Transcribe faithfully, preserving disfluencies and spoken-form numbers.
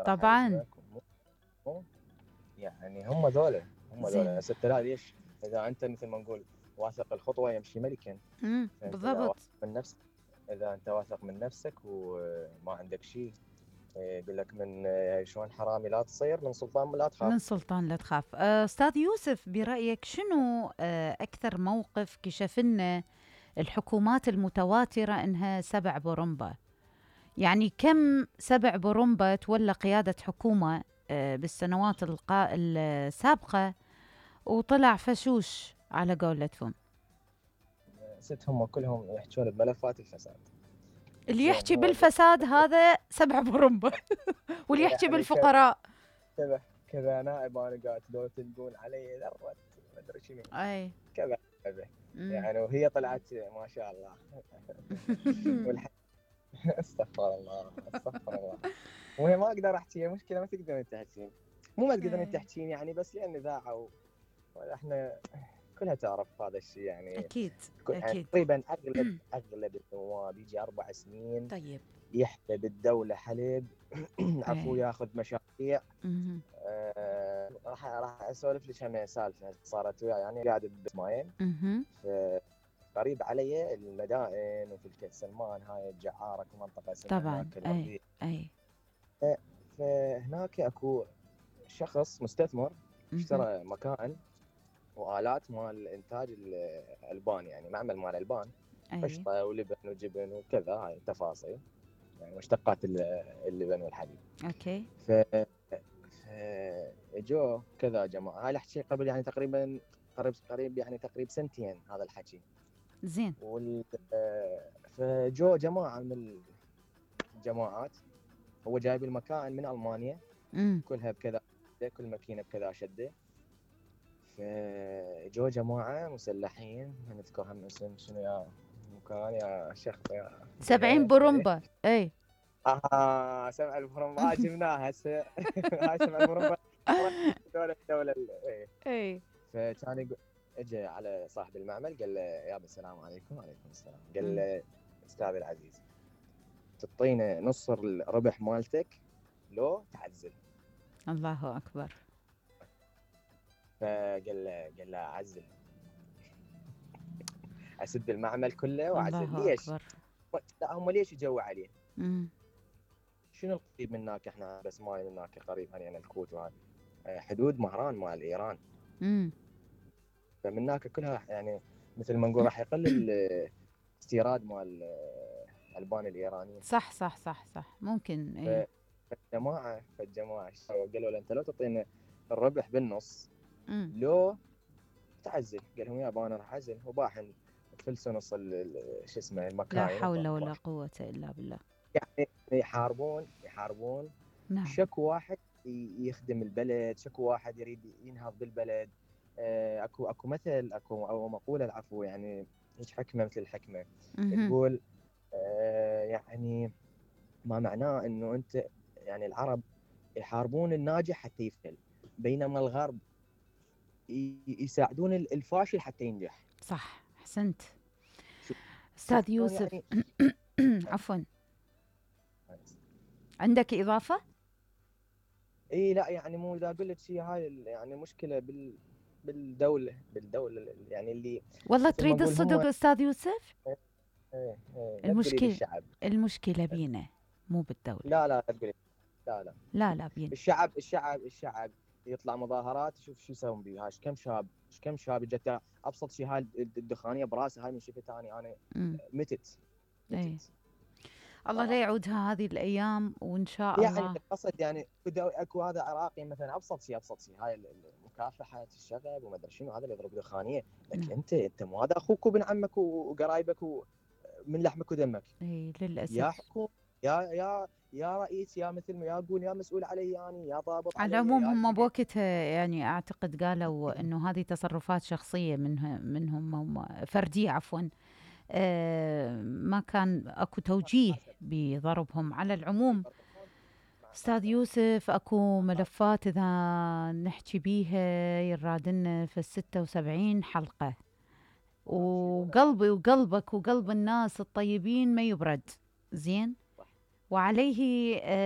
طبعا. حجمك مو مو- يعني هم ذولا هم ذولا زين. هسه لا ليش؟ اذا انت مثل ما نقول واثق الخطوه يمشي ملكا. امم فانت اذا بالضبط. واثق من نفسك، اذا انت واثق من نفسك وما عندك شيء، يقول لك من شلون حرامي لا تصير، من سلطان لا تخاف. من سلطان لا تخاف. آه، أستاذ يوسف، برأيك شنو آه، أكثر موقف كشف لنا الحكومات المتواترة إنها سبع برمبة؟ يعني كم سبع برمبة تولى قيادة حكومة آه، بالسنوات القا... السابقة وطلع فشوش على قولتهم؟ ست هم كلهم يحجون بملفات الفساد. اللي زين يحكي هو ج- بالفساد هذا سبع برمبة واللي يحكي يعني ك- بالفقراء. كذا كذا نائب انا قاعد لو تلقون علي ذره ما ادري شنو أي. كذا كذا. مم. يعني وهي طلعت ما شاء الله. والح... استغفر الله استغفر الله. وهي ما اقدر احكي، هي مشكله ما تقدرين تحكين، مو ما تقدرين أي. تحكين يعني، بس لان اذاعه واحنا كلها تعرف هذا الشيء يعني. أكيد كل- يعني أكيد. تقريبا اغلب اغلب النواب يجي اربع سنين طيب. يحلب الدوله حلب. عفوا أي. ياخذ مشاريع. مهم. آه، راح راح اسولف لك عن سالفه صارت وياي، يعني قاعد باسماعيل. مهم. قريب علي المدائن وفي الكيت سلمان، هاي الجعارة منطقة اسمها طبعا. هناك أي. الوردية. أي. فهناك اكو شخص مستثمر مهم. اشترى مكان والات مال انتاج الالبان، يعني معمل مال البان، أي. قشطه ولبن وجبن وكذا، هاي تفاصيل يعني مشتقات ال- اللبن والحليب. أوكي. ف جو كذا جماعه، هاي الحكي قبل يعني تقريبا قريب قريب يعني تقريبا سنتين هذا الحكي. زين. وال آه، فجو جماعه من الجماعات، هو جايب المكان من المانيا امم كلها بكذا، كل ماكينه بكذا شده. فجو جماعه مسلحين، ما نذكر هم اسم شنو يا مكان يا شيخ يا سبعين زهير إيه؟ برمبة. أي. اه سبع البرمبات جبناها هسه. هاي سبع البرمبات دولة الدولة ايه. أي. فكان يقول، اجى على صاحب المعمل قال له يابا السلام عليكم. وعليكم السلام. قال مم. له استاذ العزيز، تعطينا نص الربح مالتك لو تعزل. الله أكبر. فقال له قال له اعزل، اسد المعمل كله واعزل. الله ليش؟ أكبر. لا هم ليش يجوا عليه؟ امم شنو القريب من هناك؟ احنا بس ماي من هناك قريب يعني الكويت وهذا حدود مهران مال ايران. امم فمن هناك كلها يعني مثل ما نقول راح يقل الاستيراد مال البان الايرانيين. صح صح صح صح، ممكن. إيه. فالجماعه فالجماعه قالوا له انت لو تعطينا الربح بالنص امم لو تعزل. قال لهم يابا انا راح اعزل. وباحن فلسوا نص شو اسمه لا المكاين حول ولا وباح. قوة إلا بالله. يعني يحاربون يحاربون نعم. شكو واحد يخدم البلد، شكو واحد يريد ينهض بالبلد. اكو اكو مثل اكو او مقوله العفو يعني، هيك حكمه مثل الحكمه امم تقول يعني ما معناه انه انت يعني العرب يحاربون الناجح حتى يفشل، بينما الغرب يساعدون الفاشل حتى ينجح. صح، أحسنت شوف أستاذ شلون يوسف. يعني. عفوا، عندك إضافة؟ اي لا يعني مو اذا اقول لك شيء، هاي يعني مشكله بال بالدوله بالدوله يعني اللي والله مثل ما تريد نقول هم. الصدق أستاذ يوسف؟ ايه ايه لا تقولي لي المشكلة الشعب. المشكلة بينا، مو بالدولة. لا لا لا تقولي. لا لا لا لا بينا. الشعب الشعب الشعب يطلع مظاهرات، شوف شو يسوون بيها. ايش كم شاب ايش كم شاب اجت ابسط شيء، هاي الدخانيه براسها هاي من شفت انا انا امم متت ايه. متت الله لا صراحه. يعودها هذه الأيام وإن شاء يعني الله. قصد يعني اكو هذا عراقي مثلا ابسط شيء ابسط شيء هاي مكافحه الشغب وما ادري شنو، هذا اللي يضرب دخانيه. لكن نعم. انت انت مو هذا اخوك وابن عمك وقرايبك ومن لحمك ودمك. ايه يا للأسف. حكومه، يا يا يا رئيس، يا مثل ما يا قول يا مسؤول علي يعني، يا ضابط على علي العموم يا هم الجميع. بوقتها يعني أعتقد قالوا إنه هذه تصرفات شخصية منه منهم هم، فردية عفوا. آه ما كان أكو توجيه بضربهم. على العموم يتصرفون مع أستاذ احترامي. يوسف، أكو ملفات إذا نحكي بيها يرادنا في الستة وسبعين حلقة، شيء ولا وقلبي وقلبك وقلب الناس الطيبين ما يبرد. زين. صح. وعليه آه